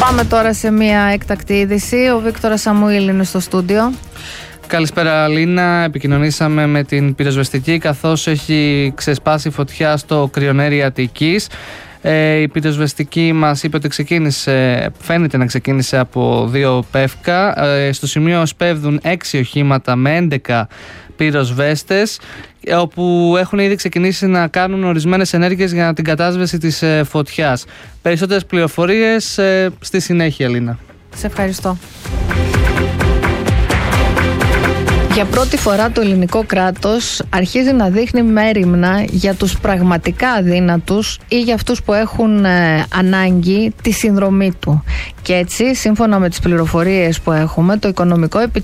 Πάμε τώρα σε μια έκτακτη είδηση. Ο Βίκτορας Σαμουήλ είναι στο στούντιο. Καλησπέρα Αλίνα, επικοινωνήσαμε με την πυροσβεστική καθώς έχει ξεσπάσει φωτιά στο Κρυονέρι Αττικής. Η πυροσβεστική μας είπε ότι φαίνεται να ξεκίνησε από 2 πεύκα. Στο σημείο σπέβδουν 6 οχήματα με 11 πυροσβέστες, όπου έχουν ήδη ξεκινήσει να κάνουν ορισμένες ενέργειες για την κατάσβεση της φωτιάς. Περισσότερες πληροφορίες στη συνέχεια, Αλίνα. Σε ευχαριστώ. Για πρώτη φορά το ελληνικό κράτος αρχίζει να δείχνει μέριμνα για τους πραγματικά αδύνατους ή για αυτούς που έχουν ανάγκη τη συνδρομή του. Και έτσι, σύμφωνα με τις πληροφορίες που έχουμε, το Οικονομικό